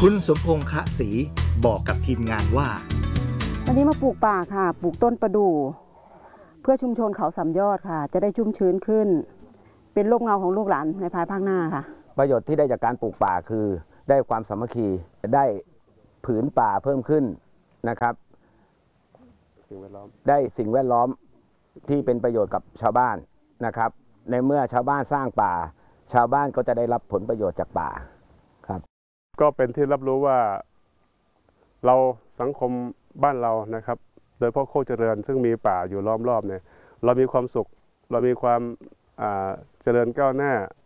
คุณสมพงษ์คะศรีบอกกับทีมงานว่าอันนี้มาปลูกป่าค่ะปลูกต้นประดู่เพื่อชุมชนเขาสามยอดค่ะจะได้ชุ่มชื้นขึ้นเป็นร่มเงาของลูกหลานในภายภาคหน้าค่ะประโยชน์ที่ได้จากการปลูกป่าคือได้ความสามัคคีได้ผืนป่าเพิ่มขึ้นนะครับได้สิ่งแวดล้อมที่เป็นประโยชน์กับชาวบ้านนะครับในเมื่อชาวบ้านสร้างป่าชาวบ้านก็จะได้รับผลประโยชน์จากป่าครับก็เป็นที่รับรู้ว่าเราสังคมบ้านเรานะครับโดยเฉพาะโคกเจริญซึ่งมีป่าอยู่ล้อมรอบเนี่ยเรามีความสุขเรามีความเจริญก้าวหน้า